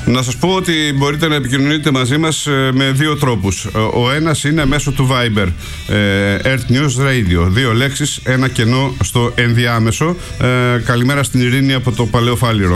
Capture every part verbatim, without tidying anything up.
Να σας πω ότι μπορείτε να επικοινωνείτε μαζί μας με δύο τρόπους. Ο ένας είναι μέσω του Viber, Earth News Radio. Δύο λέξεις, ένα κενό στο ενδιάμεσο. Καλημέρα στην Ειρήνη από το Παλαιό Φάληρο.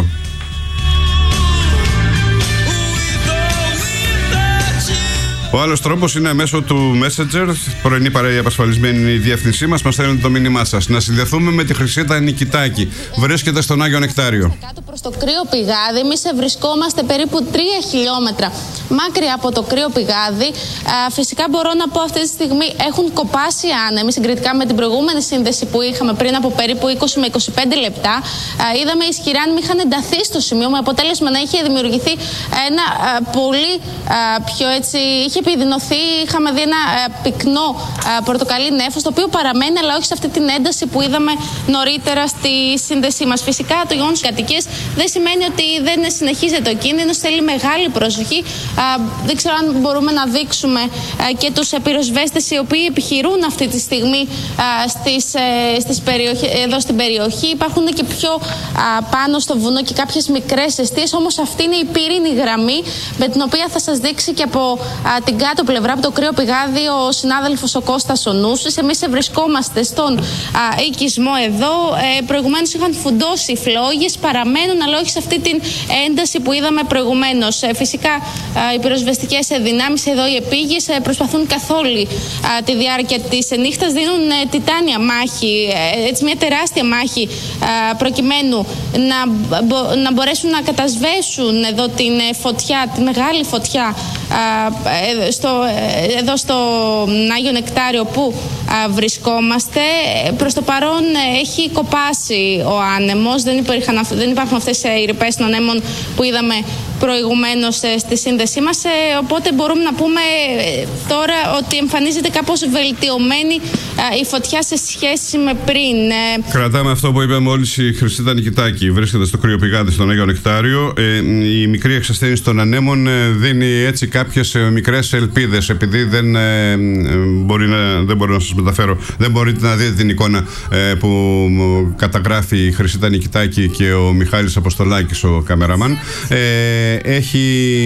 Ο άλλος τρόπος είναι μέσω του Messenger, πρωινή παρέα απασφαλισμένη η διεύθυνσή μας. Μας στέλνετε το μήνυμά σας. Να συνδεθούμε με τη Χρυσίτα Νικητάκη. Βρίσκεται στον Άγιο Νεκτάριο. Κάτω προς το Κρύο Πηγάδι, εμείς βρισκόμαστε περίπου τρία χιλιόμετρα μακριά από το Κρύο Πηγάδι. Α, φυσικά μπορώ να πω αυτή τη στιγμή έχουν κοπάσει άνεμοι συγκριτικά με την προηγούμενη σύνδεση που είχαμε πριν από περίπου είκοσι με είκοσι πέντε λεπτά. Α, είδαμε ισχυρά άνεμοι είχαν ενταθεί στο σημείο με αποτέλεσμα να είχε δημιουργηθεί ένα α, πολύ α, πιο έτσι. Είχε επιδεινωθεί, είχαμε δει ένα α, πυκνό α, πορτοκαλί νέφος, το οποίο παραμένει, αλλά όχι σε αυτή την ένταση που είδαμε νωρίτερα στη σύνδεσή μας. Φυσικά το γεγονός της κατοικίας δεν σημαίνει ότι δεν συνεχίζεται ο κίνδυνος, θέλει μεγάλη προσοχή. Α, δεν ξέρω αν μπορούμε να δείξουμε α, και τους πυροσβέστες οι οποίοι επιχειρούν αυτή τη στιγμή α, στις, ε, στις περιοχές, εδώ στην περιοχή. Υπάρχουν και πιο α, πάνω στο βουνό και κάποιες μικρές εστίες, όμως αυτή είναι η πύρινη γραμμή με την οποία θα σας δείξει και από α, την κάτω πλευρά, από το Κρύο Πηγάδι, ο συνάδελφος ο Κώστας ο Νούσης. Εμείς βρισκόμαστε στον α, οικισμό εδώ. Ε, προηγουμένως είχαν φουντώσει οι φλόγες, παραμένουν, αλλά όχι σε αυτή την ένταση που είδαμε προηγουμένως. Ε, φυσικά α, οι πυροσβεστικές δυνάμεις εδώ, οι επίγειες, ε, προσπαθούν καθ' όλη α, τη διάρκεια της νύχτας, δίνουν ε, τιτάνια μάχη, ε, έτσι μια τεράστια μάχη α, προκειμένου να, μπο, να μπορέσουν να κατασβέσουν εδώ την ε, φωτιά, τη μεγάλη φωτιά α, ε, στο, ε, εδώ στο Άγιο Νεκτάριο που α, βρισκόμαστε. Προς το παρόν ε, έχει κοπάσει ο άνεμος, δεν, υπήρχαν, δεν υπάρχουν αυτές οι ρηπές των ανέμων που είδαμε προηγουμένως ε, στη σύνδεσή μας, ε, οπότε μπορούμε να πούμε ε, τώρα ότι εμφανίζεται κάπως βελτιωμένη ε, η φωτιά σε σχέση με πριν. Ε. Κρατάμε αυτό που είπε μόλις η Χρυσίτα Νικητάκη. Βρίσκεται στο Κρύο Πηγάδι στον Άγιο Νεκτάριο. Ε, η μικρή εξασθένηση των ανέμων ε, δίνει έτσι κάποιες ε, μικρές ελπίδες, επειδή δεν, ε, μπορεί να, δεν μπορώ να σας μεταφέρω, δεν μπορείτε να δείτε την εικόνα ε, που καταγράφει η Χρυσίτα Νικητάκη και ο Μιχάλης Αποστολάκης, ο καμεραμάν. Ε, Έχει,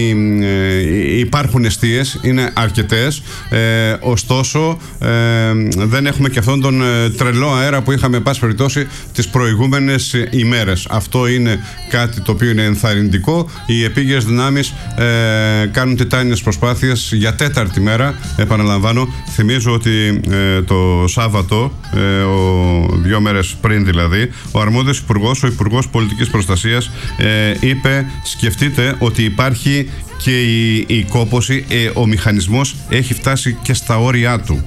ε, υπάρχουν εστίες, είναι αρκετές, ε, ωστόσο ε, δεν έχουμε και αυτόν τον ε, τρελό αέρα που είχαμε πάση περιπτώσει τις προηγούμενες ημέρες. Αυτό είναι κάτι το οποίο είναι ενθαρρυντικό. Οι επίγειες δυνάμεις ε, κάνουν τιτάνιες προσπάθειες για τέταρτη μέρα, επαναλαμβάνω. Θυμίζω ότι ε, το Σάββατο, ε, ο, δύο μέρες πριν δηλαδή, ο αρμόδιος υπουργός, ο Υπουργός Πολιτικής Προστασίας, ε, είπε, σκεφτείτε ότι υπάρχει και η, η κόπωση, ε, ο μηχανισμός έχει φτάσει και στα όρια του.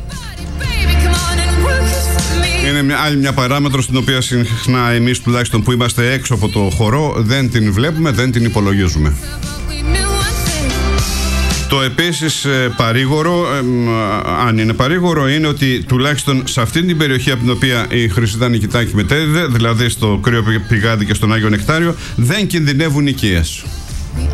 Είναι μια, άλλη μια παράμετρο την οποία συχνά εμείς τουλάχιστον που είμαστε έξω από το χορό δεν την βλέπουμε, δεν την υπολογίζουμε. Το επίσης παρήγορο, ε, αν είναι παρήγορο, είναι ότι τουλάχιστον σε αυτή την περιοχή από την οποία η Χρυσίτα Νικητάκη μετέδιδε, δηλαδή στο Κρύο Πηγάδι και στον Άγιο Νεκτάριο, δεν κινδυνεύουν οικίες.